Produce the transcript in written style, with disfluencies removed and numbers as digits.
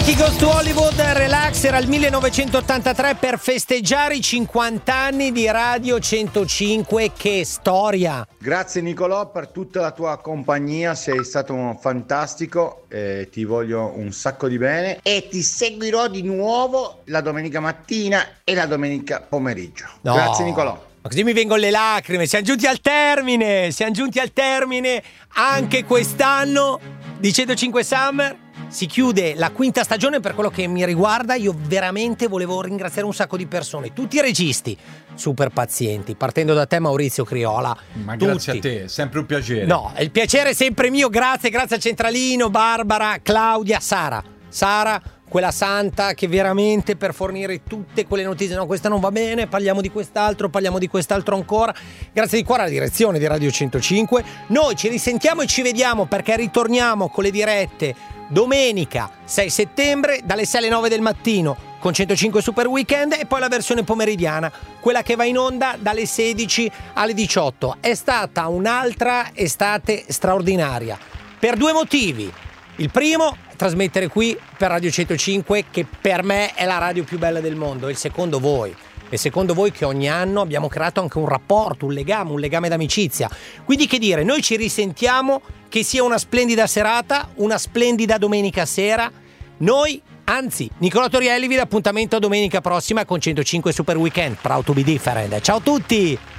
Frankie Goes to Hollywood, Relax, era il 1983 per festeggiare i 50 anni di Radio 105. Che storia! Grazie Nicolò per tutta la tua compagnia, sei stato fantastico, ti voglio un sacco di bene e ti seguirò di nuovo la domenica mattina e la domenica pomeriggio. No. Grazie Nicolò. Ma così mi vengono le lacrime, siamo giunti al termine anche quest'anno di 105 Summer. Si chiude la quinta stagione. Per quello che mi riguarda, io veramente volevo ringraziare un sacco di persone, tutti i registi super pazienti, partendo da te Maurizio Criolla. Ma tutti. grazie a te, è sempre un piacere. No, il piacere è sempre mio, grazie al Centralino, Barbara, Claudia, Sara, quella santa che veramente per fornire tutte quelle notizie, no questa non va bene, parliamo di quest'altro ancora. Grazie di cuore alla direzione di Radio 105. Noi ci risentiamo e ci vediamo, perché ritorniamo con le dirette domenica 6 settembre dalle 6 alle 9 del mattino con 105 Super Weekend, e poi la versione pomeridiana, quella che va in onda dalle 16 alle 18. È stata un'altra estate straordinaria per due motivi. Il primo, trasmettere qui per Radio 105, che per me è la radio più bella del mondo, e il secondo voi che ogni anno abbiamo creato anche un rapporto, un legame d'amicizia. Quindi che dire, noi ci risentiamo, che sia una splendida serata, una splendida domenica sera. Nicolò Torielli vi dà appuntamento domenica prossima con 105 Super Weekend, proud to be different. Ciao a tutti!